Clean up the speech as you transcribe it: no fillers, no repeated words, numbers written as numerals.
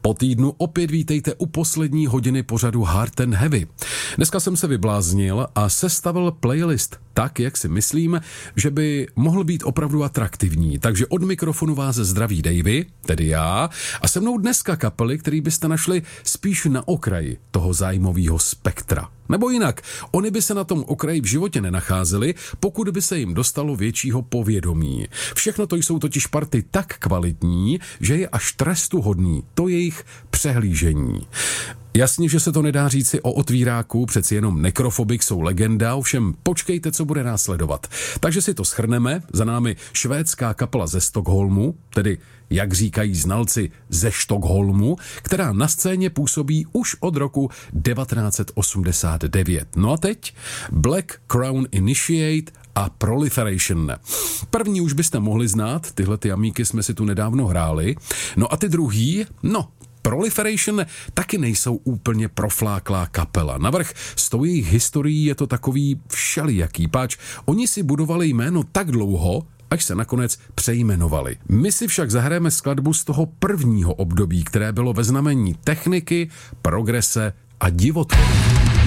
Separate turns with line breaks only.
Po týdnu opět vítejte u poslední hodiny pořadu Hard and Heavy. Dneska jsem se vybláznil a sestavil playlist tak, jak si myslím, že by mohl být opravdu atraktivní. Takže od mikrofonu vás zdraví Davey, tedy já, a se mnou dneska kapely, který byste našli spíš na okraji toho zájmového spektra. Nebo jinak, oni by se na tom okraji v životě nenacházeli, pokud by se jim dostalo většího povědomí. Všechno to jsou totiž party tak kvalitní, že je až trestuhodný to jejich přehlížení. Jasně, že se to nedá říci o otvíráku, přeci jenom Necrophobic jsou legenda, ovšem počkejte, co bude následovat. Takže si to shrneme, za námi švédská kapela ze Stockholmu, tedy jak říkají znalci ze Stockholmu, která na scéně působí už od roku 1989. No a teď Black Crown Initiate a Proliferation. První už byste mohli znát, tyhle ty amíky jsme si tu nedávno hráli, no a ty druhý, Proliferation taky nejsou úplně profláklá kapela. Navrch s tou jejich historií je to takový všelijaký, páč oni si budovali jméno tak dlouho, až se nakonec přejmenovali. My si však zahrajeme skladbu z toho prvního období, které bylo ve znamení techniky, progrese a divoty.